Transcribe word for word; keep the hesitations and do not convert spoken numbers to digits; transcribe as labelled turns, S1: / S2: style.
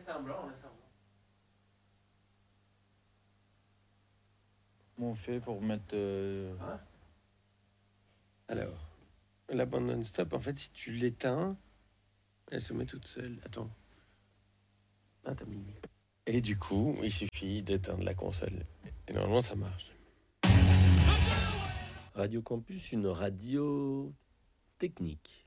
S1: semblant, on fait semblant.
S2: Comment on fait pour mettre... Euh...
S1: Hein?
S3: Alors, la bande non-stop, en fait, si tu l'éteins, elle se met toute seule. Attends. Ah, t'as mis. Et du coup, il suffit d'éteindre la console. Et normalement, ça marche.
S4: Radio Campus, une radio technique.